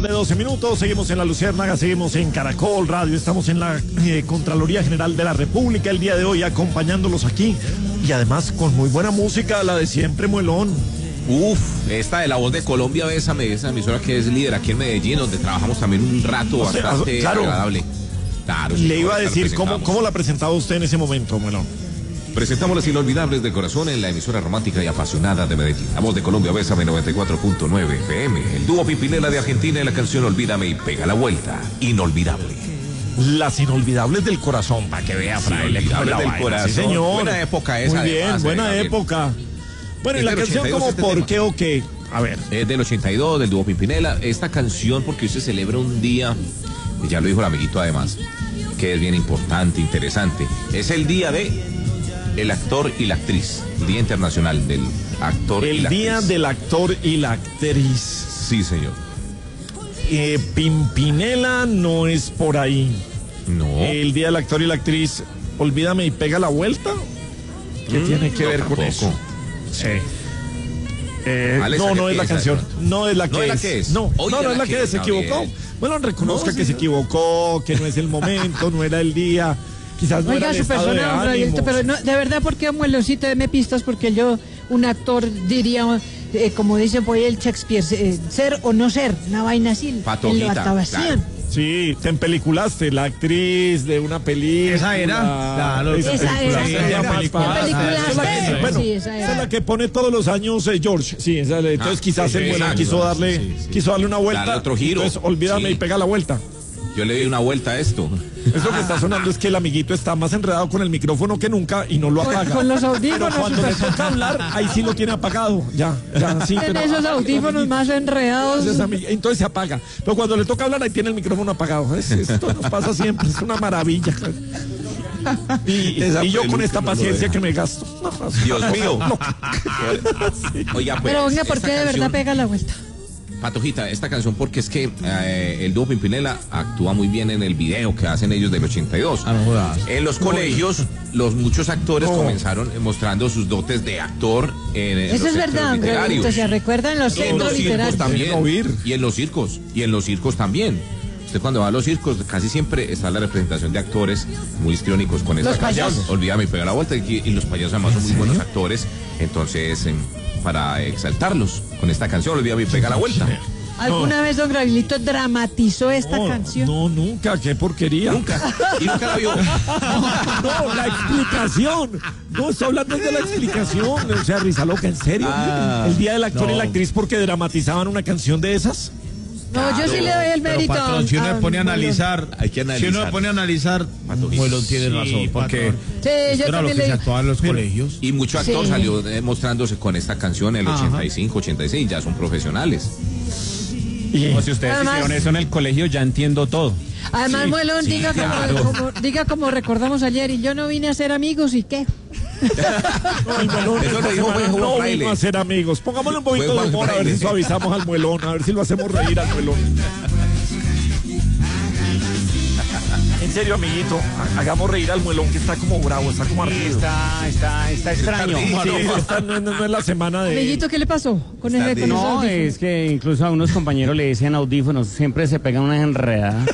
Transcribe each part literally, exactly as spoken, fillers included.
tarde, doce minutos. Seguimos en La Luciérnaga, seguimos en Caracol Radio. Estamos en la eh, Contraloría General de la República el día de hoy, acompañándolos aquí. Y además con muy buena música, la de siempre, Muelón. Uf, esta de La Voz de Colombia, Bésame, esa emisora que es líder aquí en Medellín, donde trabajamos también un rato O sea, bastante claro. agradable. Claro, sí, Le iba a ahora decir, la ¿cómo, presentamos. ¿cómo la presentaba usted en ese momento, Muelón? Presentamos las inolvidables de corazón en la emisora romántica y apasionada de Medellín. La Voz de Colombia, Bésame, noventa y cuatro punto nueve F M. El dúo Pimpinela de Argentina y la canción Olvídame y Pega la Vuelta. Inolvidable. Las inolvidables del corazón, para que vea, fraile. Inolvidables la del vaina. corazón. Sí, señor. Buena época esa, Muy bien, además, buena eh, Gabriel. época. Bueno, y Es la del canción ochenta y dos como este ¿por tema. qué o qué? A ver. Es del ochenta y dos, del dúo Pimpinela. Esta canción, porque hoy se celebra un día, que ya lo dijo el amiguito además, que es bien importante, interesante. Es el día de el actor y la actriz. El Día Internacional del Actor y El la día Actriz. del actor y la actriz. Sí, señor. Eh, Pimpinela no es por ahí. No. El día del actor y la actriz, Olvídame y Pega la Vuelta. ¿Qué Mm, tiene que no, ver con tampoco. eso? Sí. Eh, Alex, no, no ¿qué es la es, canción. Alex? No es la que ¿No es la es. que es? No, Oye, no, no es la la que que es. Se es, equivocó. Gabriel. Bueno, reconozca No, que se señor. equivocó, que no es el momento, no era el día. Quizás no Oiga, era el su estado de persona, don Gabrielito, ánimos. pero no, de verdad, ¿por qué, Mueloncito, deme pistas? Porque yo, un actor, diría, eh, como dice por ahí el Shakespeare, eh, ser o no ser, una vaina así, en Patojita, la actuación. claro. Sí, te empeliculaste, la actriz de una película. Esa era. Claro, Esa película, era. esa Esa más película. fácil. Película Esa es la que- de- bueno, sí, esa era. esa es la que pone todos los años eh, George. Sí, esa, entonces Ah, quizás sí, el bueno exacto. quiso darle, Sí, sí. quiso darle una vuelta. Darle otro giro. Entonces, olvídame Sí. y pega la vuelta. Yo le di una vuelta a esto. Eso que está sonando es que el amiguito está más enredado con el micrófono que nunca y no lo Con- apaga. con los Pero audífonos, cuando le toca hablar, ahí sí lo tiene apagado. Ya, ya, sí. Tiene pero- esos audífonos más enredados. Entonces, ami- entonces se apaga. Pero cuando le toca hablar, ahí tiene el micrófono apagado. Es- esto nos pasa siempre, es una maravilla. Y, Esa y yo con peluca esta no lo paciencia deja. que me gasto. No, Dios mío. Oiga, pues. Pero venga, ¿por esta qué de verdad canción- pega la vuelta? Patojita, esta canción porque es que eh, el dúo Pimpinela actúa muy bien en el video que hacen ellos del ochenta y dos. Ah, no jodas. En los colegios, los muchos actores No. comenzaron mostrando sus dotes de actor en, en Eso los es centros verdad, literarios. Gabrielito, se recuerda en los Y en centros los circos literarios. también. Quieren oír. Y en los circos. Y en los circos también. Usted cuando va a los circos, casi siempre está la representación de actores muy histriónicos con esta Los canción. payasos. Olvídame y pega la vuelta. Y, y los payasos además son muy buenos actores. Entonces, em, para exaltarlos con esta canción, Olvídame y pega la vuelta. ¿Alguna vez don Gabrielito dramatizó esta no, canción? no, nunca, qué porquería. Nunca. Y nunca la vio. No, la explicación. No, estoy hablando de la explicación. O sea, risa loca, ¿en serio? Ah, el día del actor no. y la actriz porque dramatizaban una canción de esas. No, yo sí le doy el Pero mérito. patrón, si uno a- se pone a a- analizar, Hay que si uno analizar. se pone a analizar, Muelón tiene Sí, razón, porque Sí, esto yo era lo también que le se digo. actuaba en los colegios. Y mucho actor Sí. salió eh, mostrándose con esta canción en el Ajá. ochenta y cinco, ochenta y seis. Ya son profesionales. Y, O si ustedes Además- hicieron eso en el colegio, ya entiendo todo. Además, Sí, Muelón, sí, diga, claro. como, como- diga como recordamos ayer, y yo no vine a ser amigos, ¿y qué? el muelón Eso esta lo dijo semana Juan no Fraile. vino a ser amigos. Pongámosle un poquito Fue de Juan humor a ver Fraile. si suavizamos al muelón, a ver si lo hacemos reír al muelón. En serio, amiguito, ha- hagamos reír al muelón que está como bravo, está como ardido. Está, está, está extraño. Está Sí, esta no, no- no es la semana de... Amiguito, ¿qué le pasó con ese, con esos No, audífonos? es que incluso a unos compañeros le decían audífonos, siempre se pegan unas enredadas.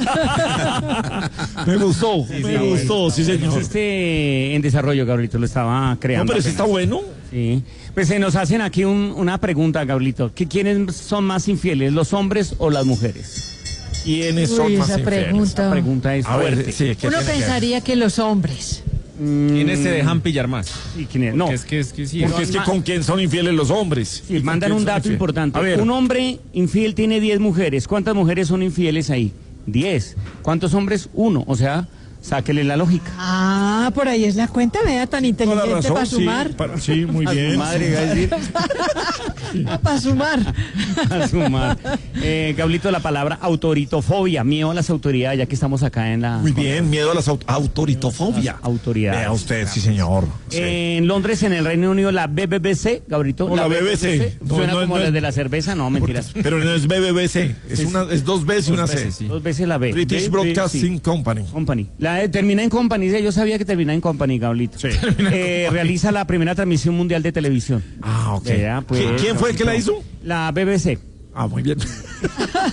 Me gustó, me gustó, sí señor. Este en desarrollo, Gabrielito, lo estaba No, creando. pero sí apenas. está bueno. Sí. Pues se nos hacen aquí un- una pregunta, Gabrielito. ¿Que ¿Quiénes son más infieles, los hombres o las mujeres? ¿Quiénes son Uy, más esa infieles? pregunta. La pregunta es A ver, fuerte. sí, ¿qué Uno tiene que ver? pensaría que los hombres. ¿Quiénes se dejan pillar más? ¿Y quién es? No, Porque es que, es que sí. Porque es que con quién son infieles los hombres. sí, ¿Y con mandan quién un son dato infieles? importante. A ver, Un hombre infiel tiene diez mujeres. ¿Cuántas mujeres son infieles ahí? diez. ¿Cuántos hombres? Uno. O sea, sáquele la lógica. Ah, por ahí es la cuenta, vea, tan toda la inteligente razón, para sí, sumar. para- sí, muy A su bien. madre, iba a decir. Para sumar. A sumar. Eh, Gablito, la palabra autoritofobia, miedo a las autoridades, ya que estamos acá en la... Muy bien, miedo a las aut- autoritofobia. Las autoridades. Vea usted, sí señor. Sí. En Londres, en el Reino Unido, la B B C, Gabrito. No, la B B C. No, Suena no, como no las es- de la cerveza, no, mentiras. Pero no es B B B C, es, una, es dos Bs y una C. veces, sí. Dos veces la B. British B- B- Broadcasting sí. Company. Company. La de- termina en Company, sí, yo sabía que termina en Company, Gablito. Sí. Eh, realiza la primera transmisión mundial de televisión. Ah, ok. Vea, pues, ¿Qui- ¿Quién fue el que la hizo? La B B C. Ah, muy bien.